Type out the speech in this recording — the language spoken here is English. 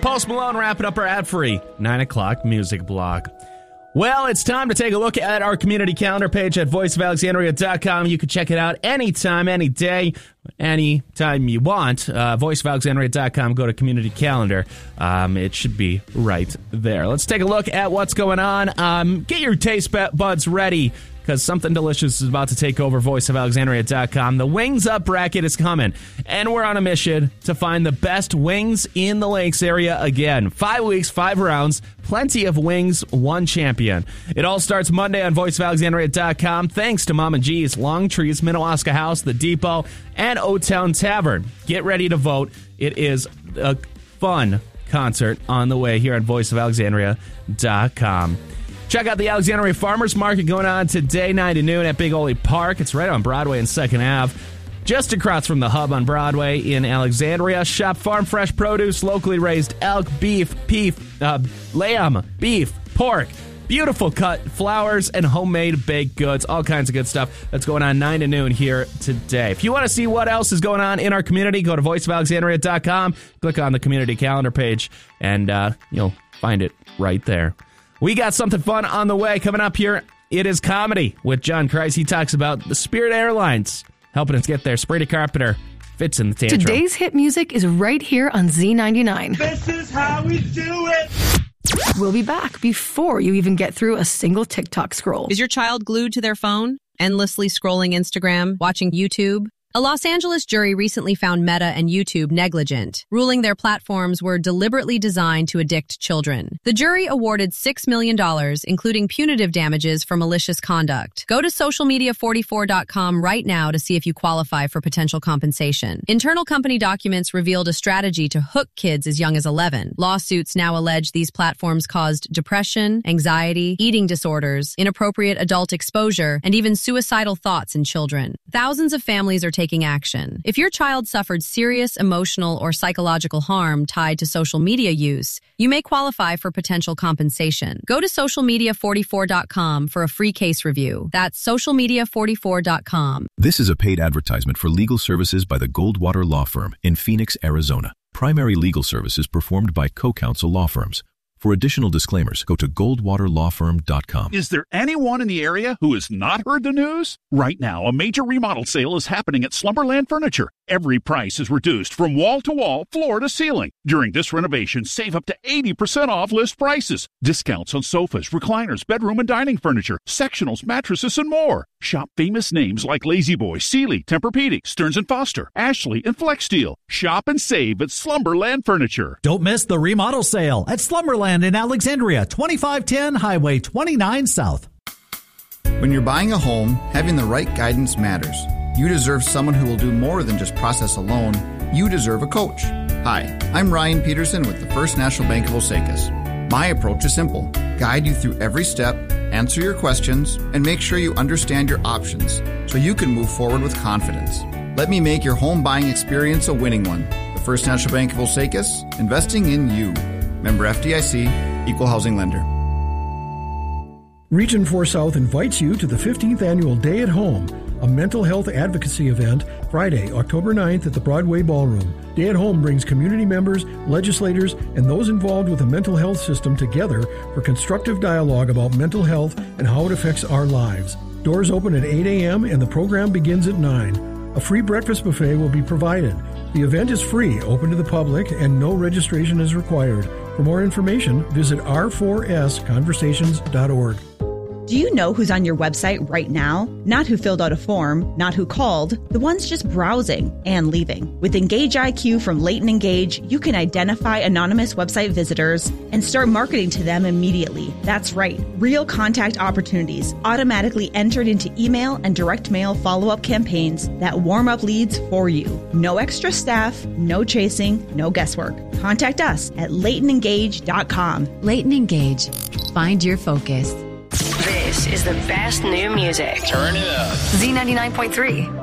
Post Malone wrapping up our ad-free 9 o'clock music block. Well, it's time to take a look at our community calendar page at voiceofalexandria.com. You can check it out anytime, any day, anytime you want. Voiceofalexandria.com, go to community calendar. It should be right there. Let's take a look at what's going on. Get your taste buds ready, because something delicious is about to take over voiceofalexandria.com. The Wings Up bracket is coming, and we're on a mission to find the best wings in the Lakes area again. 5 weeks, 5 rounds, plenty of wings, one champion. It all starts Monday on voiceofalexandria.com, thanks to Mama G's, Long Trees, Minnewaska House, The Depot, and O-Town Tavern. Get ready to vote. It is a fun concert on the way here on voiceofalexandria.com. Check out the Alexandria Farmers Market going on today, 9 to noon at Big Ole Park. It's right on Broadway and 2nd Ave, just across from the Hub on Broadway in Alexandria. Shop farm fresh produce, locally raised elk, beef, lamb, beef, pork, beautiful cut flowers, and homemade baked goods. All kinds of good stuff that's going on 9 to noon here today. If you want to see what else is going on in our community, go to voiceofalexandria.com, click on the community calendar page, and you'll find it right there. We got something fun on the way coming up here. It is comedy with John Kreis. He talks about the Spirit Airlines helping us get there. Sprady Carpenter fits in the tantrum. Today's hit music is right here on Z99. This is how we do it. We'll be back before you even get through a single TikTok scroll. Is your child glued to their phone, endlessly scrolling Instagram, watching YouTube? A Los Angeles jury recently found Meta and YouTube negligent, ruling their platforms were deliberately designed to addict children. The jury awarded $6 million, including punitive damages for malicious conduct. Go to socialmedia44.com right now to see if you qualify for potential compensation. Internal company documents revealed a strategy to hook kids as young as 11. Lawsuits now allege these platforms caused depression, anxiety, eating disorders, inappropriate adult exposure, and even suicidal thoughts in children. Thousands of families are taking action. If your child suffered serious emotional or psychological harm tied to social media use, you may qualify for potential compensation. Go to socialmedia44.com for a free case review. That's socialmedia44.com. This is a paid advertisement for legal services by the Goldwater Law Firm in Phoenix, Arizona. Primary legal services performed by co-counsel law firms. For additional disclaimers, go to goldwaterlawfirm.com. Is there anyone in the area who has not heard the news? Right now, a major remodel sale is happening at Slumberland Furniture. Every price is reduced from wall to wall, floor to ceiling. During this renovation, save up to 80% off list prices. Discounts on sofas, recliners, bedroom and dining furniture, sectionals, mattresses, and more. Shop famous names like Lazy Boy, Sealy, Tempur-Pedic, Stearns & Foster, Ashley, and Flexsteel. Shop and save at Slumberland Furniture. Don't miss the remodel sale at Slumberland in Alexandria, 2510 Highway 29 South. When you're buying a home, having the right guidance matters. You deserve someone who will do more than just process a loan. You deserve a coach. Hi, I'm Ryan Peterson with the First National Bank of Osakis. My approach is simple. Guide you through every step, answer your questions, and make sure you understand your options so you can move forward with confidence. Let me make your home buying experience a winning one. The First National Bank of Osakis, investing in you. Member FDIC, Equal Housing Lender. Region 4 South invites you to the 15th Annual Day at Home, a mental health advocacy event, Friday, October 9th at the Broadway Ballroom. Day at Home brings community members, legislators, and those involved with the mental health system together for constructive dialogue about mental health and how it affects our lives. Doors open at 8 a.m. and the program begins at 9. A free breakfast buffet will be provided. The event is free, open to the public, and no registration is required. For more information, visit r4sconversations.org. Do you know who's on your website right now? Not who filled out a form, not who called, the ones just browsing and leaving. With Engage IQ from Leighton Engage, you can identify anonymous website visitors and start marketing to them immediately. That's right, real contact opportunities automatically entered into email and direct mail follow-up campaigns that warm up leads for you. No extra staff, no chasing, no guesswork. Contact us at LeightonEngage.com. Leighton Engage. Find your focus. This is the best new music. Turn it up. Z99.3.